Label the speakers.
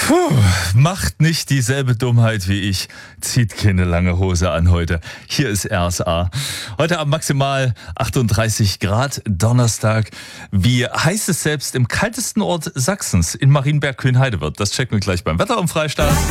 Speaker 1: Puh, macht nicht dieselbe Dummheit wie ich. Zieht keine lange Hose an heute. Hier ist RSA. Heute am maximal 38 Grad, Donnerstag. Wie heiß es selbst im kaltesten Ort Sachsens, in Marienberg-Kühnheide wird, das checken wir gleich beim Wetter im Freistaat.